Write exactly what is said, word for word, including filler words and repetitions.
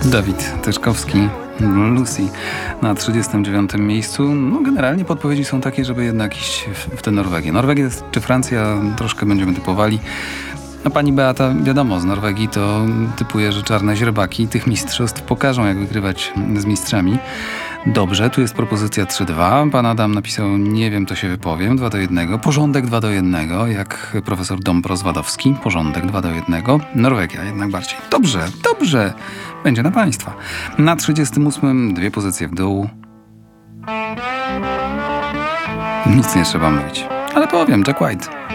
Dawid Tyszkowski, Lucy na trzydziestym dziewiątym miejscu. No generalnie podpowiedzi są takie, żeby jednak iść w, w tę Norwegię. Norwegia czy Francja troszkę będziemy typowali. A pani Beata, wiadomo, z Norwegii to typuje, że czarne źrebaki tych mistrzostw pokażą, jak wygrywać z mistrzami. Dobrze, tu jest propozycja trzy dwa. Pan Adam napisał, nie wiem, to się wypowiem, dwa do jednego. Porządek dwa do jednego, jak profesor Dąbroz-Wadowski. Porządek dwa do jednego. Norwegia jednak bardziej. Dobrze, dobrze. Będzie na państwa. Na trzydziestym ósmym dwie pozycje w dół. Nic nie trzeba mówić. Ale powiem, Jack White.